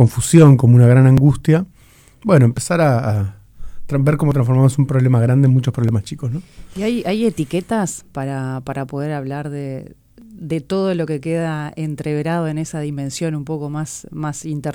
confusión, como una gran angustia, bueno, empezar a ver cómo transformamos un problema grande en muchos problemas chicos, ¿no? ¿Y hay etiquetas para poder hablar de todo lo que queda entreverado en esa dimensión un poco más